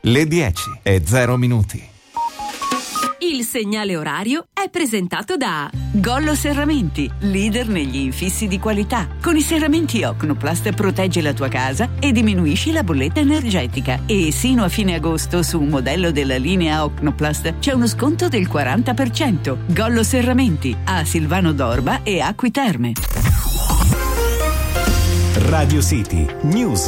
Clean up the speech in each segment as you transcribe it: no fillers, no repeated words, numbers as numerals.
Le 10:00. Il segnale orario è presentato da Gollo Serramenti, leader negli infissi di qualità. Con i serramenti Ocnoplast proteggi la tua casa e diminuisci la bolletta energetica. E sino a fine agosto su un modello della linea Ocnoplast c'è uno sconto del 40%. Gollo Serramenti a Silvano d'Orba e Acqui Terme. Radio City News.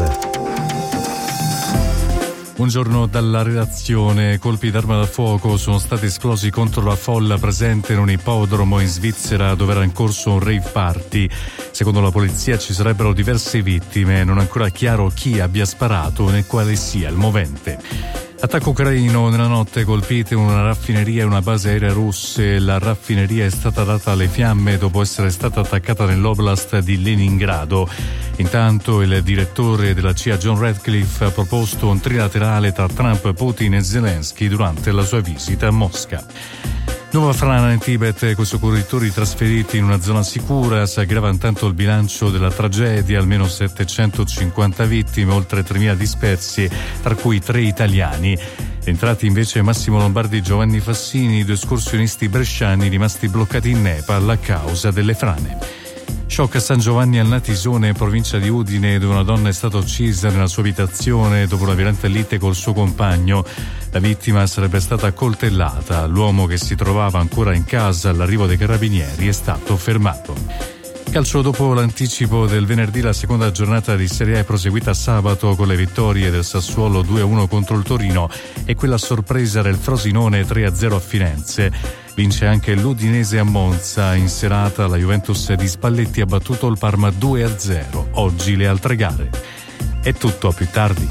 Buongiorno dalla redazione. Colpi d'arma da fuoco sono stati esplosi contro la folla presente in un ippodromo in Svizzera dove era in corso un rave party. Secondo la polizia ci sarebbero diverse vittime, non è ancora chiaro chi abbia sparato né quale sia il movente. Attacco ucraino nella notte, colpite una raffineria e una base aerea russe. La raffineria è stata data alle fiamme dopo essere stata attaccata nell'oblast di Leningrado. Intanto il direttore della CIA John Ratcliffe ha proposto un trilaterale tra Trump, Putin e Zelensky durante la sua visita a Mosca. Nuova frana in Tibet con soccorritori trasferiti in una zona sicura. Si aggrava intanto il bilancio della tragedia, almeno 750 vittime, oltre 3.000 dispersi, tra cui 3 italiani. Entrati invece Massimo Lombardi e Giovanni Fassini, 2 escursionisti bresciani rimasti bloccati in Nepal a causa delle frane. Shock a San Giovanni al Natisone, provincia di Udine, dove una donna è stata uccisa nella sua abitazione dopo una violenta lite col suo compagno. La vittima sarebbe stata accoltellata. L'uomo, che si trovava ancora in casa all'arrivo dei carabinieri, è stato fermato. Calcio, dopo l'anticipo del venerdì, la seconda giornata di Serie A è proseguita sabato con le vittorie del Sassuolo 2-1 contro il Torino e quella sorpresa del Frosinone 3-0 a Firenze. Vince anche l'Udinese a Monza. In serata la Juventus di Spalletti ha battuto il Parma 2-0. Oggi le altre gare. È tutto, a più tardi.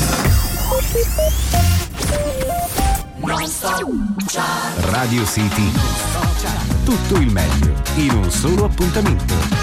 Radio City. Tutto il meglio in un solo appuntamento.